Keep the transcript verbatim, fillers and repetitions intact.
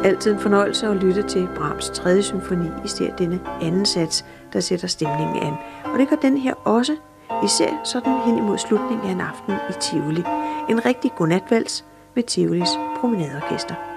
Altid en fornøjelse at lytte til Brahms tredje symfoni, især denne anden sats, der sætter stemningen an. Og det gør den her også, især sådan hen imod slutningen af en aften i Tivoli. En rigtig godnatvals med Tivolis Promenadeorkester.